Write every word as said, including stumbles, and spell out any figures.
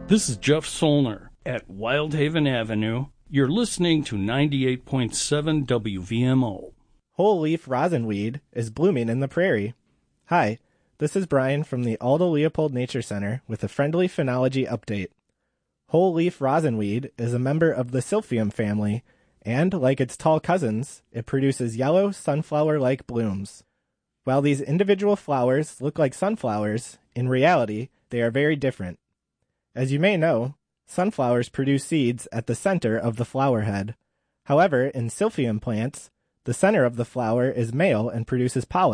This is Jeff Solner at Wildhaven Avenue. You're listening to ninety-eight point seven W V M O. Whole leaf rosinweed is blooming in the prairie. Hi, this is Brian from the Aldo Leopold Nature Center with a friendly phenology update. Whole leaf rosinweed is a member of the Silphium family, and like its tall cousins, it produces yellow sunflower-like blooms. While these individual flowers look like sunflowers, in reality, they are very different. As you may know, sunflowers produce seeds at the center of the flower head. However, in Silphium plants, the center of the flower is male and produces pollen.